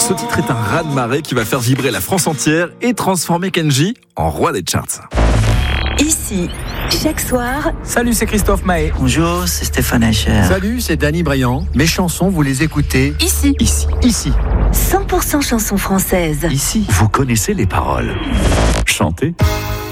Ce titre est un raz-de-marée qui va faire vibrer la France entière et transformer Kenji en roi des charts. Ici, chaque soir. Salut, c'est Christophe Maé. Bonjour, c'est Stéphane Echer. Salut, c'est Danny Briand. Mes chansons, vous les écoutez Ici. 100% 100% chansons françaises. Ici, Vous connaissez les paroles. Chantez.